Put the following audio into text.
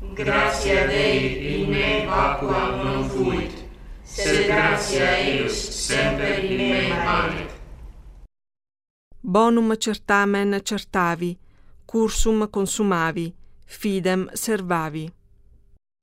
Gratia Dei in me vacua non fuit, sed gratia eius semper in me manet. Bonum certamen certavi, cursum consumavi, fidem servavi.